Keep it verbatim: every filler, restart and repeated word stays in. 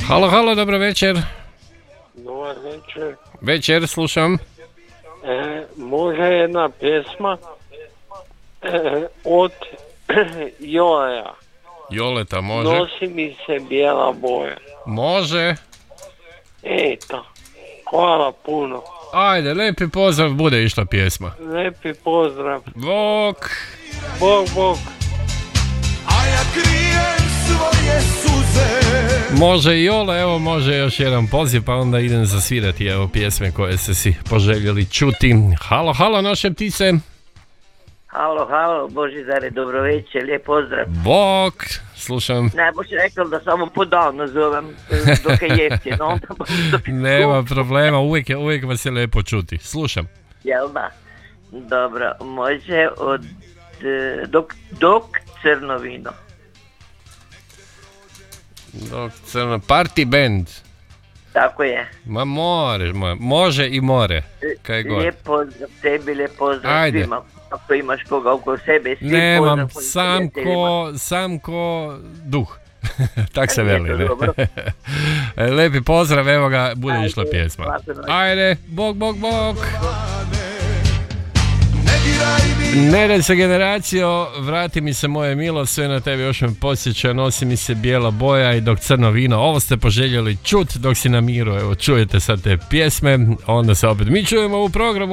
Halo, halo, dobro večer. Dobar večer. Večer, slušam. E, može jedna pjesma e, od Joleja. Joleta, može? Nosi mi se bijela boja. Može. Eto, hvala puno. Ajde, lijepi pozdrav, bude išla pjesma. Lijepi pozdrav. Bok. Bog, bog. A ja krijem svoje suze. Može i Jole, evo može još jedan poziv, pa onda idem zasvirati evo pjesme koje ste si poželjeli čuti. Halo, halo, naše ptice. Halo, halo, Božidare, dobro večer, lijep pozdrav. Bok, slušam. Ne, boš rekao da samo po dan nazovem, dok je jeftino, onda boš dok je Nema problema, uvijek, je, uvijek vas je lijepo čuti. Slušam. Jel da? Dobro, može od dok, dok crno vino. Dok crno, party band. Tako je. Ma more, mo, može i more. Kaj god. Lijep pozdrav tebi, lijep pozdrav Ajde. svima. Ako imaš koga oko sebe, svi Nemam, pozdrav svojim sam prijateljima. ko, sam ko duh. Tak se veli, Eto, ne? dobro. Lepi pozdrav, evo ga, bude Ajde, išla pjesma. laku noć. Ajde, bok, bok, bok. Ne diraj mi. Ne daj se generacijo, vrati mi se moje milo, sve na tebi još me podsjeća, nosi mi se bijela boja i dok crno vino. Ovo ste poželjeli čut dok si na miru, evo čujete sad te pjesme, onda se opet mi čujemo u programu.